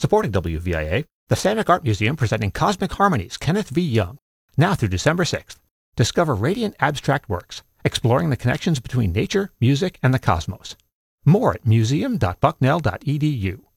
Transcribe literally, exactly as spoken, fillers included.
Supporting W V I A, the Samick Art Museum presenting Cosmic Harmonies, Kenneth V. Young, now through December sixth. Discover radiant abstract works, exploring the connections between nature, music, and the cosmos. More at museum dot bucknell dot e d u.